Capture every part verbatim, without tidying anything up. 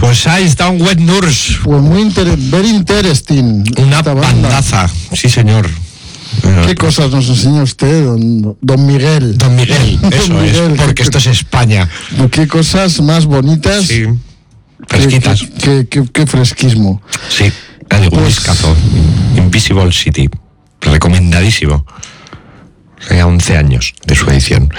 Pues ahí está un wet nurse. Pues muy inter- very interesting. Una bandaza, sí señor. ¿Qué cosas nos enseña usted, don, don Miguel? Don Miguel, eso Don Miguel, es, porque qué, esto es España. ¿Qué cosas más bonitas? Sí, fresquitas. Qué, qué, qué, qué fresquismo. Sí, el pues... discazo. Invisible City, recomendadísimo. Hace once años de su edición.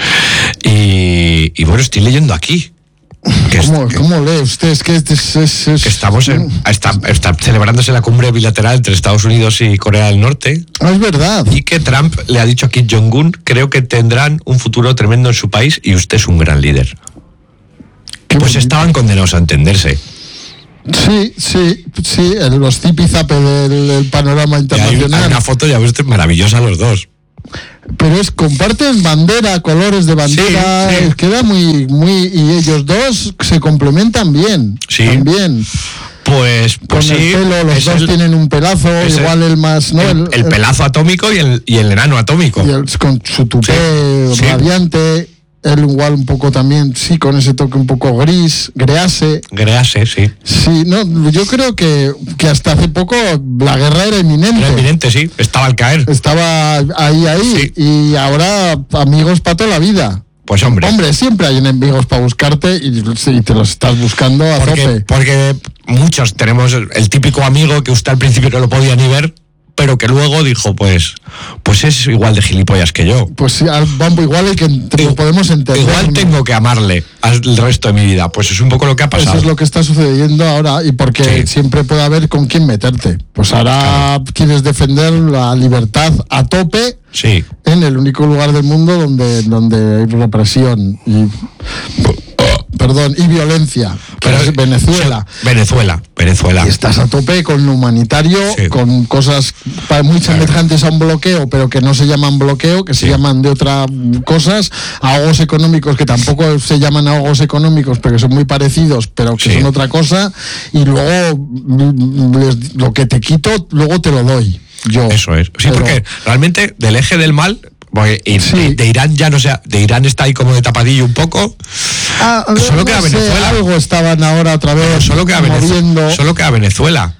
Y, y bueno, estoy leyendo aquí. ¿Cómo, es, ¿Cómo lee usted? Es que, es, es, es, que estamos en, está, está celebrándose la cumbre bilateral entre Estados Unidos y Corea del Norte. Ah, es verdad. Y que Trump le ha dicho a Kim Jong-un, creo que tendrán un futuro tremendo en su país y usted es un gran líder. Qué pues bonito. Estaban condenados a entenderse. Sí, sí, sí, los zipizape del, del panorama internacional. Hay, hay una foto, ya ves, maravillosa los dos. Pero es comparten bandera, colores de bandera, sí, sí. Queda muy, muy, y ellos dos se complementan bien, sí. También. Pues, pues con sí, el pelo, los dos el, tienen un pelazo, igual el, el más, ¿no? El, el, el pelazo atómico y el, y el enano atómico. Y el, con su tupé sí, radiante. Sí. Él igual un poco también, sí, con ese toque un poco gris, grease. Grease, sí. Sí, no, yo creo que, que hasta hace poco la guerra era inminente. Era inminente, sí, estaba al caer. Estaba ahí, ahí, sí. Y ahora amigos para toda la vida. Pues hombre. Hombre, siempre hay enemigos para buscarte y, y te los estás buscando a porque, tope. Porque muchos tenemos el, el típico amigo que usted al principio no lo podía ni ver, pero que luego dijo, pues pues es igual de gilipollas que yo. Pues sí, vamos, igual hay que lo podemos entender. Igual tengo que amarle el resto de mi vida. Pues es un poco lo que ha pasado. Eso es lo que está sucediendo ahora y porque sí. Siempre puede haber con quién meterte. Pues ahora claro. Quieres defender la libertad a tope sí. En el único lugar del mundo donde, donde hay represión y... Perdón, y violencia. Pero es Venezuela. Venezuela, Venezuela. Y estás a tope con lo humanitario, sí. Con cosas muy semejantes a un bloqueo, pero que no se llaman bloqueo, que se sí. Llaman de otras cosas, ahogos económicos, que tampoco se llaman ahogos económicos, pero que son muy parecidos, pero que sí. Son otra cosa, y luego les, lo que te quito, luego te lo doy. Yo. Eso es. Sí, pero, porque realmente del eje del mal... Porque sí. de, de Irán ya no sé, de Irán está ahí como de tapadillo un poco. Ah, solo no queda sé, Venezuela. Algo estaban ahora otra vez. Pero solo queda Venezuela. Solo queda Venezuela.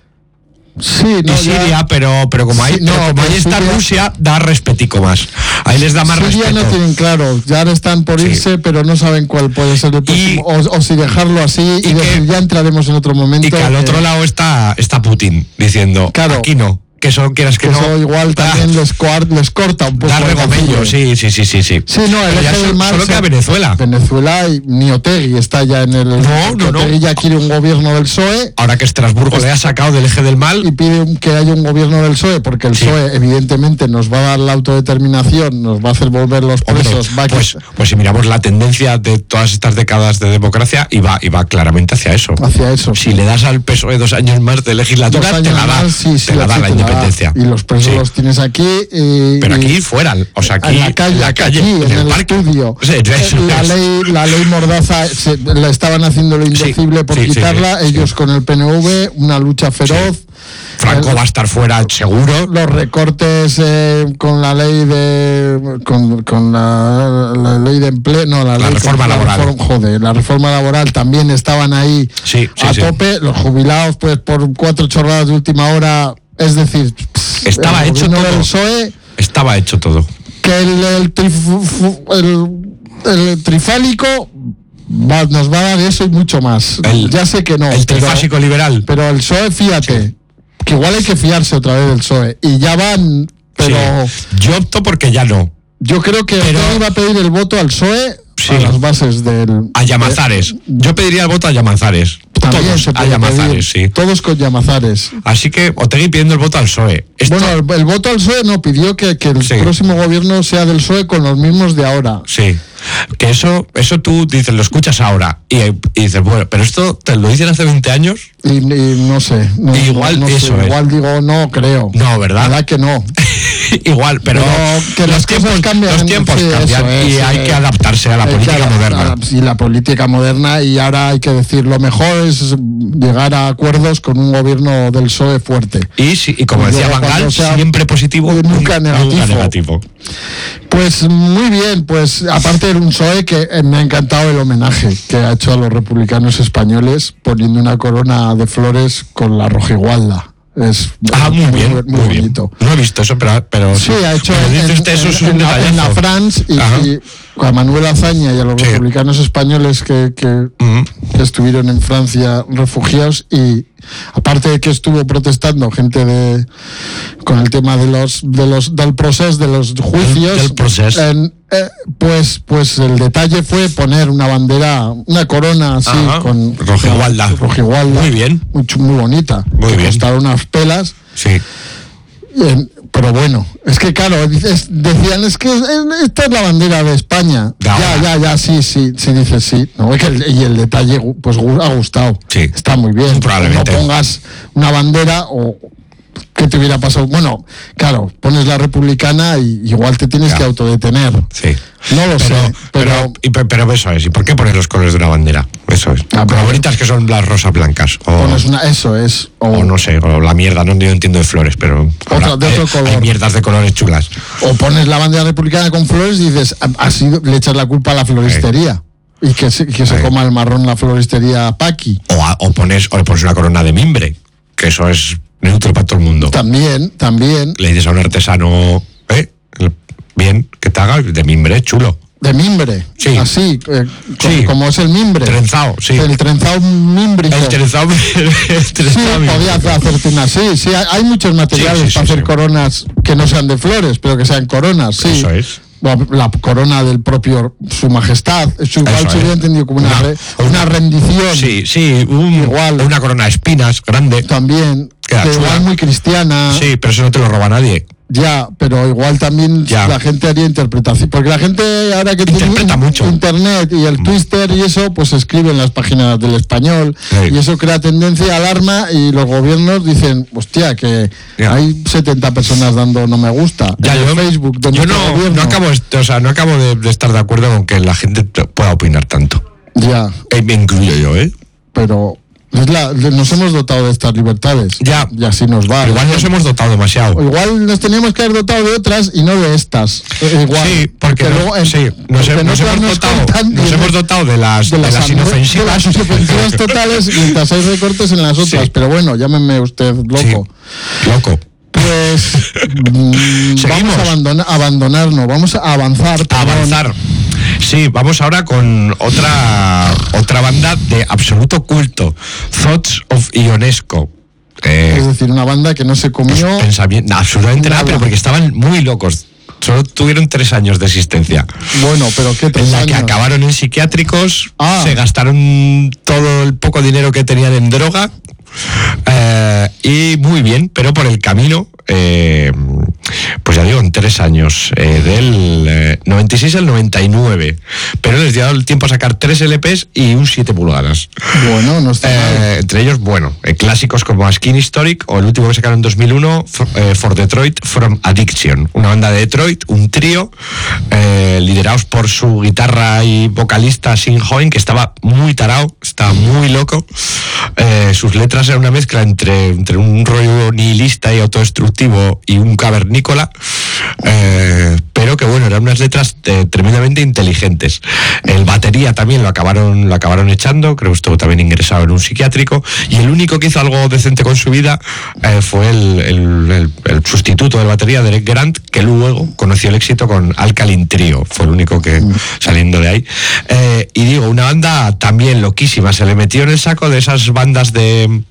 Sí, no, y Siria, ya... pero, pero como ahí, sí, no, pero como ahí está Siria... Rusia, da respetico más. Ahí les da más Siria respeto. No tienen claro, ya ahora están por irse, sí. Pero no saben cuál puede ser el próximo. Y, o, o si dejarlo así y, y decir, ya entraremos en otro momento. Y que al otro que... lado está, está Putin diciendo, claro, aquí no. Que eso quieras que, que no. Eso igual también les, coar, les corta un poco. Da regomello, sí, sí, sí, sí, sí. Sí, no, el eje del mar. Solo queda Venezuela. Venezuela y ni Otegi está ya en el. No, no, no. Otegi ya quiere un gobierno del P S O E. Ahora que Estrasburgo pues, le ha sacado del eje del mal. Y pide que haya un gobierno del P S O E, porque el sí. P S O E, evidentemente, nos va a dar la autodeterminación, nos va a hacer volver los presos. Hombre, pues, pues si miramos la tendencia de todas estas décadas de democracia, y va, y va claramente hacia eso. Hacia eso. Si sí. Le das al P S O E dos años más de legislatura, te la da, más, sí, sí, te la, da la, la independencia. Y los presos sí. Los tienes aquí. Y, pero aquí y fuera, o sea, aquí en la calle, en, la calle, aquí, en, en el, el estudio. Sí, la ley, la ley Mordaza se, la estaban haciendo lo indecible sí, por sí, quitarla. Sí, sí, ellos sí. Con el P N V, una lucha feroz. Sí. Franco el, va a estar fuera seguro. Los recortes eh, con la ley de con, con la, la ley de empleo, no, la, la ley reforma la laboral. Reforma, joder, la reforma laboral también estaban ahí sí, sí, a sí. tope. Los jubilados, pues por cuatro chorradas de última hora, es decir, estaba hecho todo. Del P S O E, estaba hecho todo. Que el, el, trif, el, el trifálico va, nos va a dar eso y mucho más. El, ya sé que no. El trifásico pero, liberal. Pero el P S O E, fíjate. Sí. Que igual hay que fiarse otra vez del P S O E. Y ya van, pero... Sí. Yo opto porque ya no. Yo creo que pero... Otegi va a pedir el voto al P S O E sí. A las bases del... A Llamazares. De... Yo pediría el voto a Llamazares. También todos se a Llamazares, sí. Todos con Llamazares. Así que Otegi pidiendo el voto al P S O E. Esto... Bueno, el, el voto al P S O E no, pidió que, que el sí. próximo gobierno sea del P S O E con los mismos de ahora. Sí. Que eso, eso tú dices, lo escuchas ahora y, y dices, bueno, pero esto te lo dicen hace veinte años. Y, y no sé. No, igual no, no eso sé, es. Igual digo, no creo. No, ¿verdad? ¿Verdad que no? Igual, pero, pero que los las tiempos cosas cambian. Los tiempos sí, cambian es, y hay eh, que adaptarse a la política a, moderna. Sí, la política moderna, y ahora hay que decir, lo mejor es llegar a acuerdos con un gobierno del P S O E fuerte. Y, y como y decía Van Gaal, sea, siempre positivo, nunca negativo. Nunca negativo. Pues muy bien, pues aparte de un P S O E que eh, me ha encantado el homenaje que ha hecho a los republicanos españoles poniendo una corona de flores con la rojigualda. Es ah, muy, muy bien, muy, muy bonito. Bien. No he visto eso, pero, pero sí, ha hecho en, en, usted, eso en, es un en, la, en la France y, y a Manuel Azaña y a los sí. republicanos españoles que, que, uh-huh. que estuvieron en Francia refugiados, y aparte de que estuvo protestando gente de con el tema de los de los del proceso de los juicios, del proceso. En, eh, pues pues el detalle fue poner una bandera, una corona así Ajá. con rojigualda. rojigualda muy bien, muy, muy bonita, muy bien, costaron unas pelas. Sí. En, pero bueno, es que claro, dices, decían, es que esta es la bandera de España. Ya, ya, ya, ya, sí, sí, sí, dices sí. No, es que el, y el detalle, pues ha gustado. Sí. Está muy bien. Probablemente. No pongas una bandera o ¿qué te hubiera pasado? Bueno, claro, pones la republicana y igual te tienes claro. que autodetener. Sí. No lo pero, sé. Pero, pero, pero eso es. ¿Y por qué pones los colores de una bandera? Eso es. Ah, Como bonitas que son las rosas blancas. O, pones una, eso es. O, o no sé, o la mierda, no, yo no entiendo de flores, pero otra, la, de otro hay, color. Hay mierdas de colores chulas. O pones la bandera republicana con flores y dices, así le echas la culpa a la floristería. Sí. Y que se, que se coma el marrón la floristería Paqui. O, a, o, pones, o le pones una corona de mimbre, que eso es neutro para todo el mundo. También, también. Le dices a un artesano, eh, bien, que te haga de mimbre, chulo. De mimbre, sí. así, eh, sí. como es el mimbre. Trenzado, sí. El trenzado mimbrico. El trenzado, el trenzado sí, podía hacerte una, sí, sí, hay muchos materiales sí, sí, para sí, hacer sí. coronas que no sean de flores, pero que sean coronas, sí. Eso es. La, la corona del propio Su Majestad, eso igual eso se hubiera entendido como una, una, re, una, una rendición. Sí, sí, un, igual. Una corona de espinas grande. También, que igual muy cristiana. Sí, pero eso no te lo roba nadie. Ya, pero igual también ya. la gente haría interpretación, porque la gente ahora que interpreta tiene mucho. internet y el mm. Twitter y eso, pues escribe en las páginas del Español, sí. y eso crea tendencia, alarma, y los gobiernos dicen, hostia, que ya. hay setenta personas dando no me gusta ya, en yo, Facebook de yo no, gobierno. no acabo, o sea, no acabo de, de estar de acuerdo con que la gente pueda opinar tanto. Ya. Eh, me incluyo yo, ¿eh? Pero es la, nos hemos dotado de estas libertades. Ya. Y así nos va. Igual ¿no? nos hemos dotado demasiado. O igual nos teníamos que haber dotado de otras y no de estas. Igual. Sí, porque, porque no, luego, sí, nos, porque nos, hemos, nos, dotado, nos hemos dotado de las, de las, de las inofensivas. De las inofensivas totales, mientras hay recortes en las otras. Sí. Pero bueno, llámeme usted loco. Sí. Loco. Pues vamos a abandonar, abandonarnos, vamos a avanzar. A avanzar. Sí, vamos ahora con otra otra banda de absoluto culto, Thoughts of Ionesco. Eh, es decir, una banda que no se comió pensamiento, absolutamente nada, pero porque estaban muy locos. Solo tuvieron tres años de existencia. Bueno, pero ¿qué tres en la años? Que acabaron en psiquiátricos, ah. se gastaron todo el poco dinero que tenían en droga, eh, y muy bien, pero por el camino, eh, pues ya digo, en tres años, eh, del eh, noventa y seis al noventa y nueve, pero les dio el tiempo a sacar tres L Pes y un siete pulgadas. Bueno, no está eh, mal. Entre ellos, bueno, eh, clásicos como Skin Historic, o el último que sacaron en dos mil uno, for, eh, For Detroit From Addiction, una banda de Detroit, un trío, eh, liderados por su guitarra y vocalista Sin Hoyne, que estaba muy tarao, estaba muy loco. Eh, sus letras eran una mezcla entre, entre un rollo nihilista y autodestructivo y un cavernícola, eh, pero que bueno, eran unas letras eh, tremendamente inteligentes. El batería también lo acabaron lo acabaron echando, creo que estuvo también ingresado en un psiquiátrico, y el único que hizo algo decente con su vida eh, fue el, el, el, el sustituto del batería, Derek Grant, que luego conoció el éxito con Alkaline Trio, fue el único que saliendo de ahí. Eh, y digo, una banda también loquísima, se le metió en el saco de esas bandas de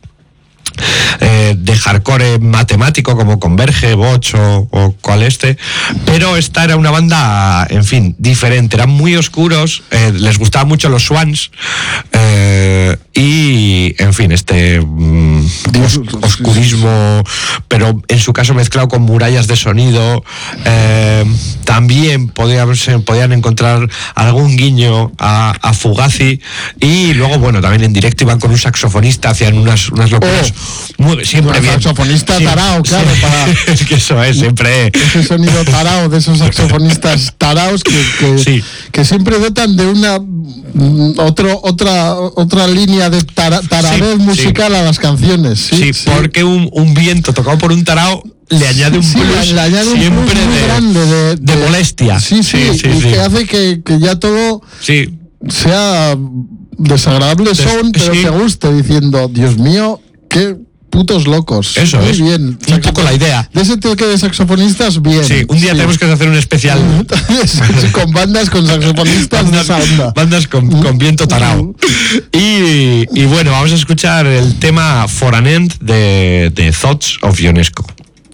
Eh, de hardcore matemático como Converge, Botch o, o cual este, pero esta era una banda, en fin, diferente, eran muy oscuros, eh, les gustaban mucho los Swans, eh, y en fin, este mm, os, oscurismo, pero en su caso mezclado con murallas de sonido. Eh, también podían, podían encontrar algún guiño a, a Fugazi, y luego bueno, también en directo iban con un saxofonista, hacían unas, unas locuras. Oh. Muy, siempre un bien. Saxofonista sí, tarao, claro. Sí. Para es que eso es, siempre. Ese sonido tarao de esos saxofonistas taraos que, que, sí. que siempre dotan de una otro, otra otra línea de tara, tararez sí, musical sí. a las canciones. Sí, sí, sí. porque un, un viento tocado por un tarao le añade un sí, plus le añade un siempre plus muy de, grande de, de, de molestia. Sí, sí, sí, sí y sí. que hace que, que ya todo sí. sea desagradable son, pero sí. te guste diciendo, Dios mío, qué putos locos. Eso muy es. bien. Un poco la idea. De ese toque de saxofonistas, bien. Sí, un día sí. tenemos que hacer un especial. Con bandas con saxofonistas bandas, de esa onda. Bandas con, con viento tarao. y, y bueno, vamos a escuchar el tema For an End de, de Thoughts of Ionesco.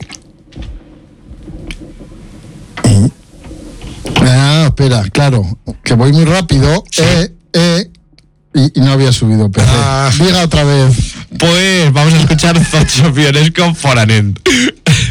Ah, espera, claro, que voy muy rápido. Sí. Eh, eh, y, y no había subido, pero ah. diga otra vez. Pues vamos a escuchar Thoughts of Ionesco For an End.